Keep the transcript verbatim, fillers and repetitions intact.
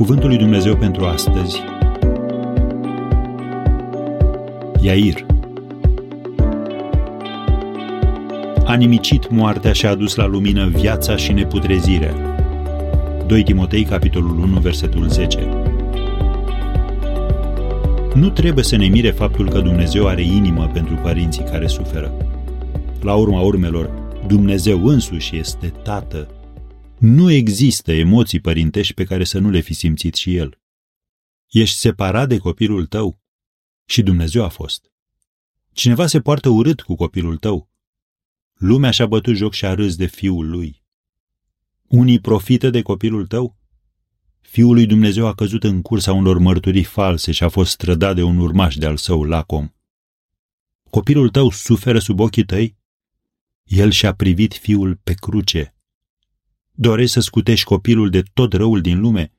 Cuvântul lui Dumnezeu pentru astăzi. Iair. A nimicit moartea și a adus la lumină viața și neputrezirea. doi Timotei, capitolul unu, versetul zece. Nu trebuie să ne mire faptul că Dumnezeu are inimă pentru părinții care suferă. La urma urmelor, Dumnezeu însuși este Tată. Nu există emoții părintești pe care să nu le fi simțit și El. Ești separat de copilul tău? Și Dumnezeu a fost. Cineva se poartă urât cu copilul tău? Lumea și-a bătut joc și a râs de fiul lui. Unii profită de copilul tău? Fiul lui Dumnezeu a căzut în cursa unor mărturii false și a fost strădat de un urmaș de-al său, lacom. Copilul tău suferă sub ochii tăi? El și-a privit fiul pe cruce. Dorești să scutești copilul de tot răul din lume?